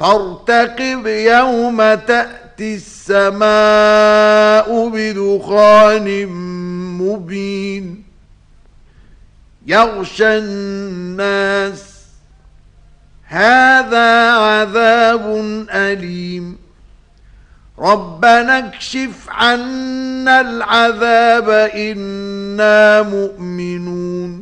فارتقب يوم تأتي السماء بدخان مبين يغشى الناس هذا عذاب أليم ربنا اكشف عنا العذاب إنا مؤمنون